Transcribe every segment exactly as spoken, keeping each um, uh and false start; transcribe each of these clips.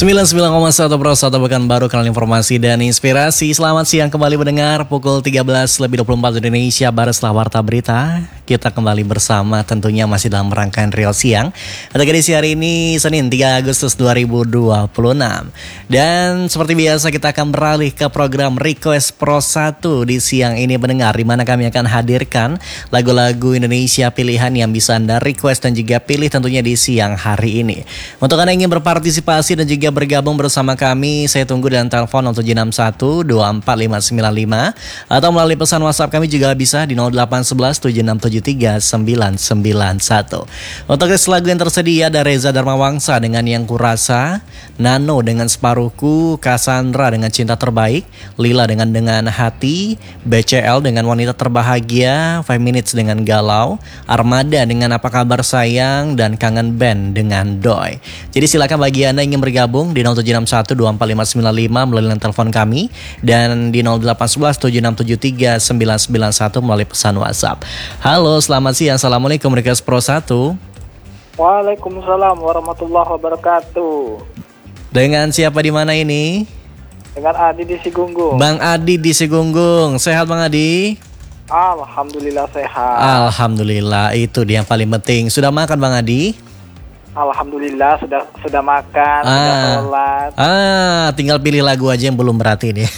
sembilan puluh sembilan koma satu Pro satu Pekan Baru, kanal informasi dan inspirasi. Selamat siang kembali mendengar pukul tiga belas lebih dua puluh empat Indonesia Barat setelah Warta Berita. Kita kembali bersama tentunya masih dalam rangkaian Rio Siang. Untuk edisi hari ini Senin tiga Agustus dua ribu dua puluh enam. Dan seperti biasa kita akan beralih ke program Request Pro satu di siang ini mendengar, di mana kami akan hadirkan lagu-lagu Indonesia pilihan yang bisa Anda request dan juga pilih tentunya di siang hari ini. Untuk Anda yang ingin berpartisipasi dan juga bergabung bersama kami, saya tunggu dengan telepon untuk tujuh enam satu dua empat lima sembilan lima atau melalui pesan WhatsApp kami juga bisa di nol delapan satu satu tujuh enam tujuh tiga sembilan sembilan satu. Untuk list lagu yang tersedia ada Reza Dharmawangsa dengan Yang Kurasa, Nano dengan Separuhku, Cassandra dengan Cinta Terbaik, Lila dengan Dengan Hati, B C L dengan Wanita Terbahagia, Five Minutes dengan Galau, Armada dengan Apa Kabar Sayang, dan Kangen Band dengan Doi. Jadi silakan bagi Anda yang ingin bergabung di nol tujuh enam satu dua empat lima sembilan lima melalui telepon kami dan di nol delapan satu satu tujuh enam tujuh tiga sembilan sembilan satu melalui pesan WhatsApp. Halo, selamat siang. Assalamualaikum Request Pro satu. Waalaikumsalam warahmatullahi wabarakatuh. Dengan siapa di mana ini? Dengan Adi di Sigunggung. Bang Adi di Sigunggung. Sehat Bang Adi? Alhamdulillah sehat. Alhamdulillah, itu dia yang paling penting. Sudah makan Bang Adi? Alhamdulillah sudah sudah makan, ah. sudah sholat. Ah, tinggal pilih lagu aja yang belum berarti nih.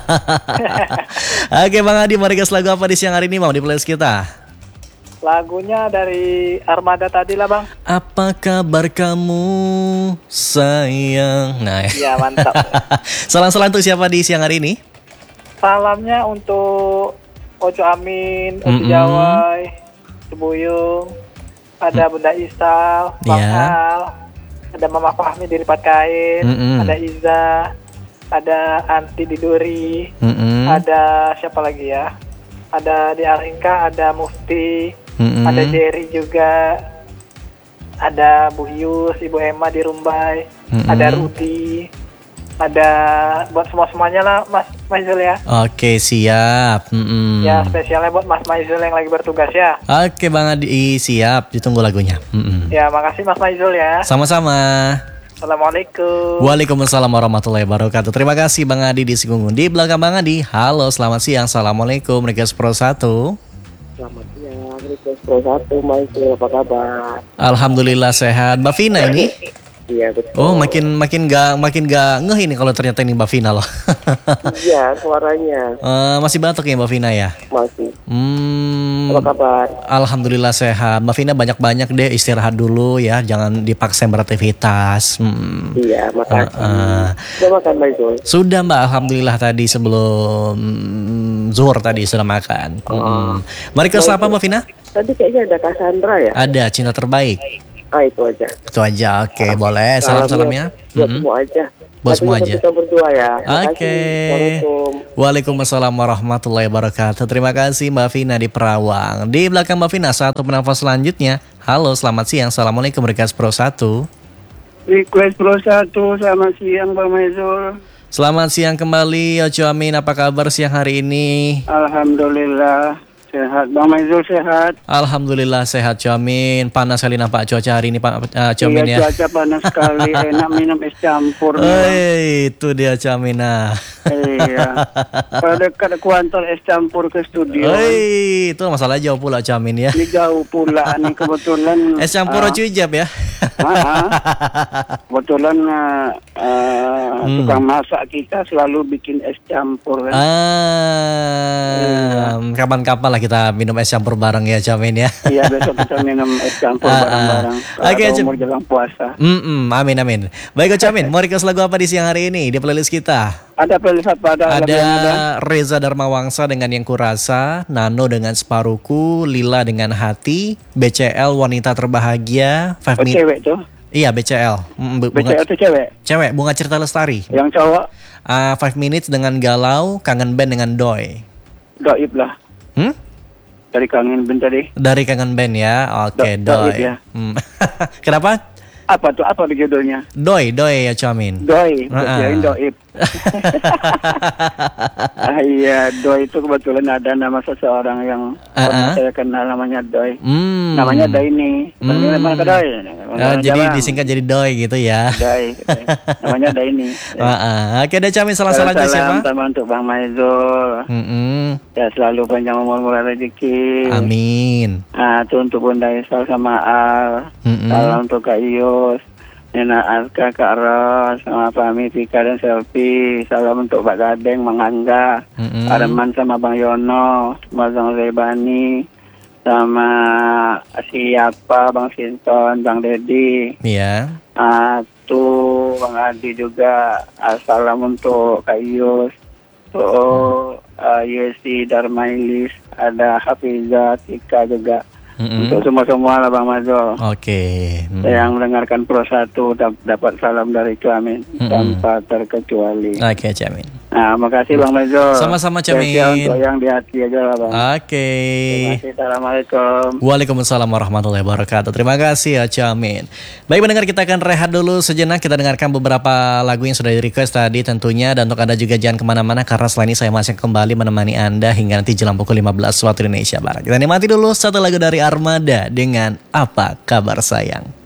Oke Bang Adi, mau request lagu apa di siang hari ini mau di playlist kita? Lagunya dari Armada tadi lah Bang. Apa kabar kamu sayang? Nah, ya mantap. Salam-salam untuk siapa di siang hari ini? Salamnya untuk Ojo Amin, Ojo Mm-mm. Jawai, Cibuyung, ada Bunda Isal, Bang Yeah. Al, ada Mama Fahmi di Lipat Kain, Mm-mm. ada Iza, ada Anti di Duri, Mm-mm. ada siapa lagi ya? Ada di Alingka, ada Mufti, Mm-mm. ada Jerry juga, ada Bu Yus, Ibu Emma di Rumbai, Mm-mm. ada Rudi, ada buat semua-semuanya lah Mas Maizul ya. Oke, siap. Mm-mm. Ya spesialnya buat Mas Maizul yang lagi bertugas ya. Oke Bang Adi, siap. Ditunggu lagunya. Mm-mm. Ya makasih Mas Maizul ya. Sama-sama. Assalamualaikum. Waalaikumsalam warahmatullahi wabarakatuh. Terima kasih Bang Adi di Sigunggung. Di belakang Bang Adi, halo selamat siang. Assalamualaikum Request Pro satu. Selamat siang, Request Pro satu, Maizul, apa kabar? Alhamdulillah sehat. Mbak Vina ini? Iya betul. Oh, makin makin gak makin gak ngeh ini kalau ternyata ini Mbak Vina loh. Iya, suaranya Eh, masih batuk ya Mbak Vina ya? masih. Hmm, Apa kabar? Alhamdulillah sehat. Mbak Vina banyak-banyak deh istirahat dulu ya, jangan dipaksa beraktivitas. Hmm. Iya, makasih. Uh, uh. Sudah makan, Maizul? Sudah Mbak, Alhamdulillah tadi sebelum mm, zuhur tadi sudah makan. Hmm. Mari ke apa Mbak Vina? Tadi kayaknya ada Cassandra ya? Ada Cinta Terbaik. Ah, itu aja. Itu aja, oke boleh. Salam-salamnya. Buat Mm-mm. semua aja. Buat semua Nanti aja. Kita berdua ya. Terima Oke. kasih. Assalamualaikum. Waalaikumsalam warahmatullahi wabarakatuh. Terima kasih Mbak Vina di Perawang. Di belakang Mbak Vina satu penelpon selanjutnya. Halo, selamat siang. Assalamualaikum Request Pro satu. Request Pro satu, selamat siang Bang Maizul. Selamat siang kembali Ojo Amin. Apa kabar siang hari ini? Alhamdulillah sehat. Bang Maizul sehat? Alhamdulillah sehat Ojo Amin. Panas sekali nampak cuaca hari ini Pak uh, Ojo Amin Iya, ya. cuaca panas sekali. Enak minum es campur. Hei, itu dia Ojo Amin. Nah. Iya. Kalau dekat kuantar es campur ke studio. Hei, itu masalah jauh pula Ojo Amin ya. Ini jauh pula nih kebetulan. Es campur ah, Ojo Ijab ya. ah, ah. Kebetulan uh, uh, Hmm. tukang masak kita selalu bikin es campur kan. Ah, kapan-kapan lah kita minum es campur bareng ya Ojo Amin ya. Iya, besok kita minum es campur Ah, ah. bareng-bareng. Oke, Kalau Cep. umur jelang puasa. Mm-mm, amin amin. Baik Ojo Amin, mau request lagu apa di siang hari ini di playlist kita? Ada playlist apa? Ada lagu yang ada? Ada Reza Dharmawangsa dengan Yang Kurasa, Nano dengan Separuhku, Lila dengan Hati, B C L Wanita Terbahagia, Five Oh, Minutes. cewek tuh. Iya B C L. Mm, bu- B C L bunga, tuh cewek. cewek Bunga Cerita Lestari. Yang cowok Ah, Five Minutes dengan Galau, Kangen Band dengan Doi. gaib lah. Hmm? Dari kangen Ben tadi. Dari Kangen Band ya. Oke, Do- Doi Doi. ya. Hmm. Kenapa? Apa tuh? Apa judulnya? Doi, Doi ya Ojo Amin. Doi. Ah, ah. Kirain doib. Ah, iya, Doi itu kebetulan ada nama seseorang yang Ah, ah. saya kenal namanya Doi. Hmm. Namanya Daini. Hmm. Mana ke Doi? Oh, jadi disingkat jadi Doi gitu ya. Doi. Namanya Daini. Ah, ah. Oke deh Camin, salah salah aja siapa? Salam sama untuk Bang Maizul. Mm-mm. Ya selalu panjang umur murah rezeki. Amin. Ah, itu untuk Bunda Isal sama Al. Mm-mm. Salam untuk Kak Yus. Nena Aska, Kak Ros, sama Fahmi, Tika, dan Selfie. Salam untuk Pak Gadeng, Mang Angga, Mm-mm. Arman sama Bang Yono, sama Bang Rebani, sama siapa, Bang Sinton, Bang Dedi. Iya. Ah, tuh Bang Adi juga. Ah, salam untuk Kak Yus. Tuh, uh, Yesi, Darmailis, ada Hafiza, Tika juga. Mm-mm. Untuk semua-semua lah Bang Mazul. Oke. Mm. Yang mendengarkan Pro satu dap- dapat salam dari Camin Mm-mm. tanpa terkecuali. Oke Camin. Nah, makasih Bang Mazul. Sama-sama, Camin. Spesial untuk yang di hati aja lah Bang. Oke. Terima kasih. Assalamualaikum. Waalaikumsalam warahmatullahi wabarakatuh. Terima kasih ya Camin. Baik pendengar, kita akan rehat dulu sejenak. Kita dengarkan beberapa lagu yang sudah di request tadi tentunya. Dan untuk Anda juga jangan kemana-mana, karena selain ini saya masih kembali menemani Anda hingga nanti jelang pukul lima belas waktu Indonesia Barat. Kita nikmati dulu satu lagu dari Armada dengan Apa Kabar Sayang.